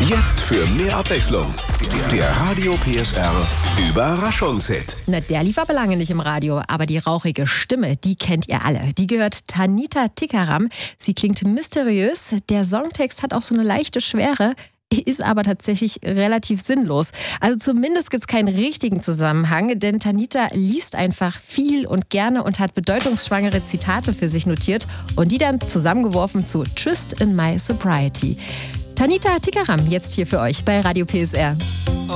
Jetzt für mehr Abwechslung. Der Radio PSR Überraschungshit. Na, der lief aber lange nicht im Radio, aber die rauchige Stimme, die kennt ihr alle. Die gehört Tanita Tikaram. Sie klingt mysteriös. Der Songtext hat auch so eine leichte Schwere, ist aber tatsächlich relativ sinnlos. Also zumindest gibt es keinen richtigen Zusammenhang, denn Tanita liest einfach viel und gerne und hat bedeutungsschwangere Zitate für sich notiert und die dann zusammengeworfen zu Tryst in My Sobriety. Tanita Tikaram jetzt hier für euch bei Radio PSR.